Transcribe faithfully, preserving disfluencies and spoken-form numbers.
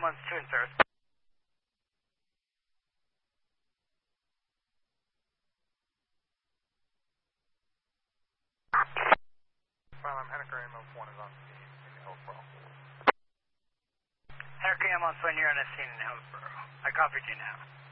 ambulance two in service. File Henniker ambulance one is on scene in Hillsborough. Henniker ambulance one, you're on a scene in Hillsborough. I copied you now.